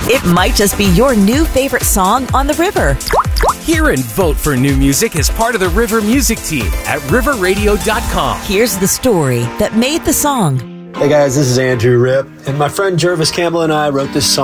It might just be your new favorite song on the river. Hear and vote for new music as part of the River Music Team at riverradio.com. Here's the story that made the song. Hey guys, this is Andrew Ripp, and my friend Jervis Campbell and I wrote this song